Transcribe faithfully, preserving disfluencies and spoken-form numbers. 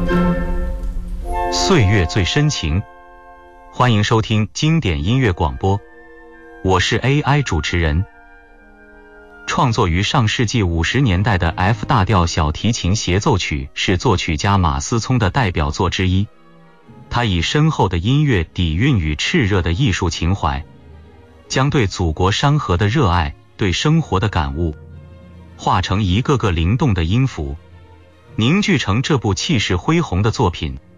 岁月最深情，欢迎收听经典音乐广播，我是 A I 主持人。创作于上世纪五十年代的 F 大调小提琴协奏曲是作曲家马思聪的代表作之一。他以深厚的音乐底蕴与炽热的艺术情怀，将对祖国山河的热爱、对生活的感悟，化成一个个灵动的音符，凝聚成这部气势恢宏的作品。